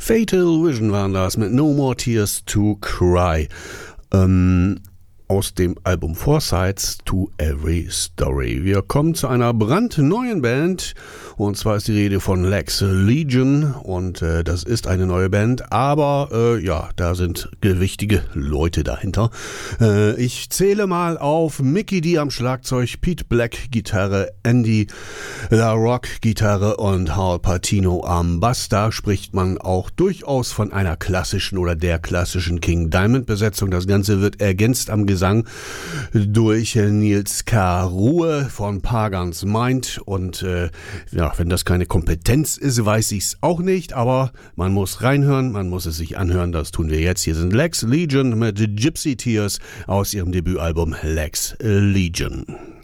Fatal Vision waren das mit No More Tears to Cry. Aus dem Album Four Sides to Every Story. Wir kommen zu einer brandneuen Band, und zwar ist die Rede von Lex Legion, und das ist eine neue Band, aber ja, da sind gewichtige Leute dahinter. Ich zähle mal auf Mickey D am Schlagzeug, Pete Black Gitarre, Andy LaRocque Gitarre und Hal Patino am Bass. Da spricht man auch durchaus von einer klassischen oder der klassischen King Diamond Besetzung. Das Ganze wird ergänzt am Gesang durch Nils K. Ruhe von Pagan's Mind, und ja, wenn das keine Kompetenz ist, weiß ich's auch nicht, aber man muss reinhören, man muss es sich anhören, das tun wir jetzt. Hier sind Lex Legion mit Gypsy Tears aus ihrem Debütalbum Lex Legion.